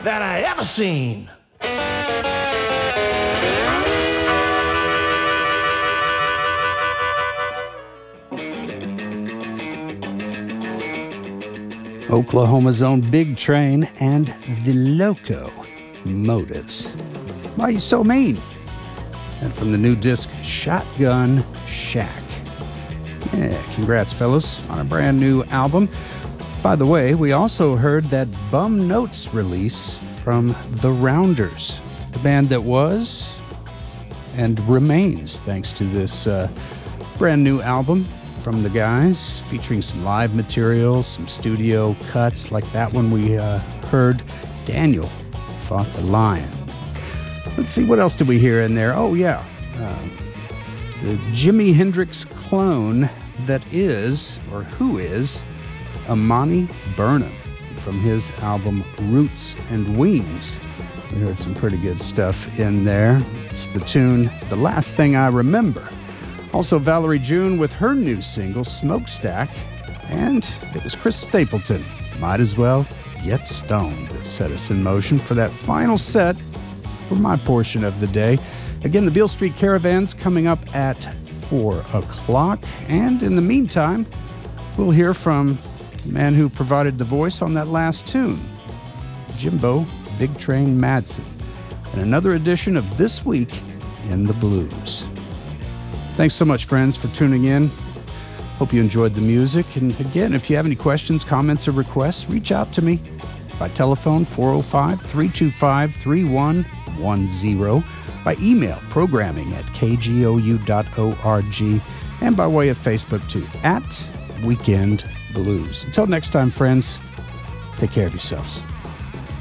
that I ever seen. Oklahoma's own Big Train and the Loco Motives. Why You So Mean? And from the new disc, Shotgun Shack. Yeah, congrats, fellas, on a brand new album. By the way, we also heard that Bum Notes release from The Rounders, the band that was and remains, thanks to this brand new album from the guys, featuring some live material, some studio cuts like that one we heard. Daniel Fought the Lion. Let's see, what else did we hear in there? Oh, yeah. The Jimi Hendrix clone that is, or who is, Amani Burnham from his album Roots and Wings. We heard some pretty good stuff in there. It's the tune The Last Thing I Remember. Also, Valerie June with her new single, Smokestack. And it was Chris Stapleton, Might As Well Get Stoned, that set us in motion for that final set for my portion of the day. Again, the Beale Street Caravan's coming up at 4 o'clock. And in the meantime, we'll hear from the man who provided the voice on that last tune, Jimbo Big Train Madsen, and another edition of This Week in the Blues. Thanks so much, friends, for tuning in. Hope you enjoyed the music. And again, if you have any questions, comments, or requests, reach out to me by telephone 405-325-3110, by email programming@kgou.org, and by way of Facebook too, @Weekend Blues. Until next time, friends, take care of yourselves.